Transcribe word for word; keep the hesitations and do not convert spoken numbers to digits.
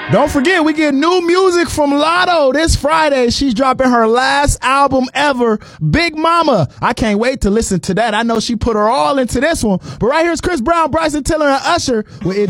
Don't forget, we get new music from Lotto this Friday. She's dropping her last album ever, Big Mama. I can't wait to listen to that. I know she put her all into this one. But right here's Chris Brown, Bryson Tiller, and Usher with